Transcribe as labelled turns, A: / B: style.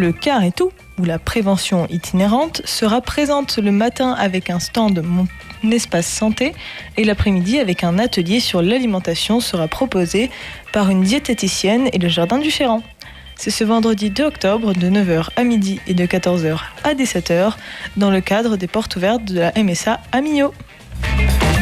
A: Le Car et Tout, où la prévention itinérante sera présente le matin avec un stand Mon Espace Santé et l'après-midi avec un atelier sur l'alimentation sera proposé par une diététicienne et le Jardin du Chéran. C'est ce vendredi 2 octobre de 9h à midi et de 14h à 17h dans le cadre des portes ouvertes de la MSA à Millau.